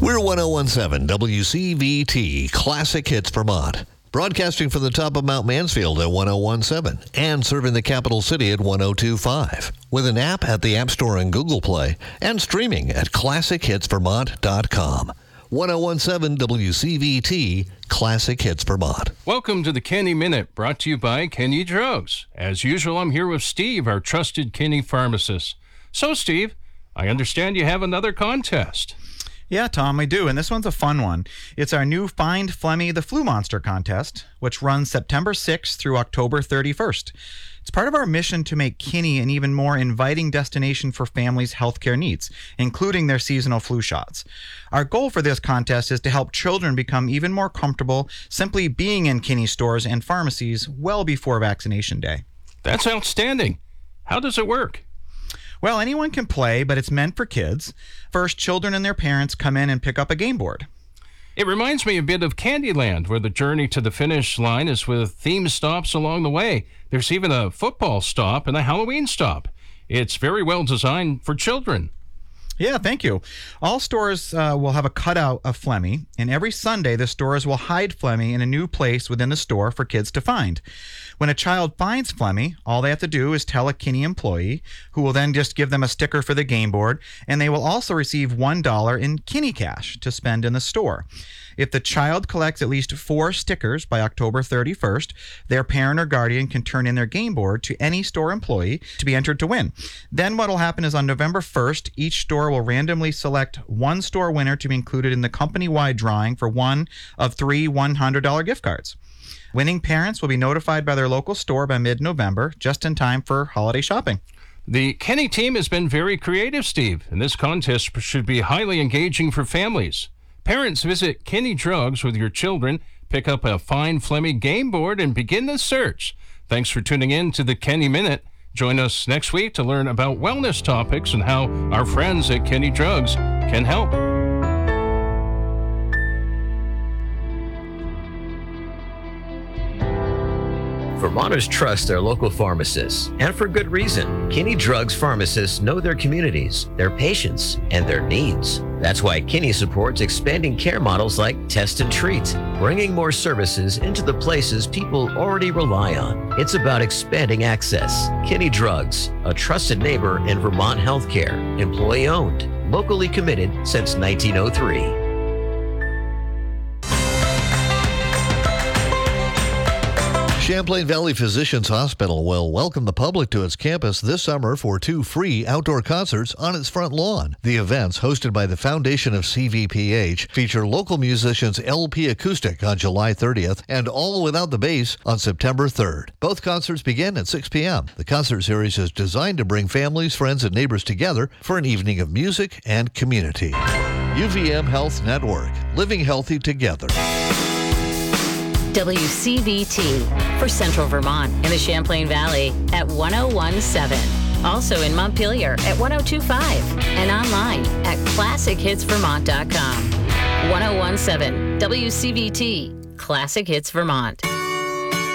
We're 1017 WCVT Classic Hits Vermont. Broadcasting from the top of Mount Mansfield at 1017 and serving the capital city at 1025. With an app at the App Store and Google Play and streaming at ClassicHitsVermont.com. 1017 WCVT Classic Hits Vermont. Welcome to the Kenny Minute, brought to you by Kenny Drugs. As usual, I'm here with Steve, our trusted Kenny pharmacist. So, Steve, I understand you have another contest. Yeah, Tom, I do, and this one's a fun one. It's our new Find Flemmy the Flu Monster contest, which runs September 6th through October 31st. It's part of our mission to make Kinney an even more inviting destination for families' healthcare needs, including their seasonal flu shots. Our goal for this contest is to help children become even more comfortable simply being in Kinney stores and pharmacies well before vaccination day. That's outstanding. How does it work? Well, anyone can play, but it's meant for kids. First, children and their parents come in and pick up a game board. It reminds me a bit of Candyland, where the journey to the finish line is with themed stops along the way. There's even a football stop and a Halloween stop. It's very well designed for children. Yeah, thank you. All stores will have a cutout of Flemmy, and every Sunday the stores will hide Flemmy in a new place within the store for kids to find. When a child finds Flemmy, all they have to do is tell a Kinney employee, who will then just give them a sticker for the game board, and they will also receive $1 in Kinney cash to spend in the store. If the child collects at least 4 stickers by October 31st, their parent or guardian can turn in their game board to any store employee to be entered to win. Then what will happen is on November 1st, each store will randomly select one store winner to be included in the company-wide drawing for one of 3 $100 gift cards. Winning parents will be notified by their local store by mid-November, just in time for holiday shopping. The Kenny team has been very creative, Steve, and this contest should be highly engaging for families. Parents, visit Kenny Drugs with your children, pick up a Find Flemmy game board, and begin the search. Thanks for tuning in to the Kenny Minute. Join us next week to learn about wellness topics and how our friends at Kenny Drugs can help. Vermonters trust their local pharmacists, and for good reason. Kinney Drugs pharmacists know their communities, their patients, and their needs. That's why Kinney supports expanding care models like Test and Treat, bringing more services into the places people already rely on. It's about expanding access. Kinney Drugs, a trusted neighbor in Vermont healthcare, employee-owned, locally committed since 1903. Champlain Valley Physicians Hospital will welcome the public to its campus this summer for 2 free outdoor concerts on its front lawn. The events, hosted by the Foundation of CVPH, feature local musicians LP Acoustic on July 30th and All Without the Bass on September 3rd. Both concerts begin at 6 p.m. The concert series is designed to bring families, friends, and neighbors together for an evening of music and community. UVM Health Network, living healthy together. WCVT for Central Vermont and the Champlain Valley at 1017. Also in Montpelier at 1025 and online at ClassicHitsVermont.com. 1017 WCVT Classic Hits Vermont.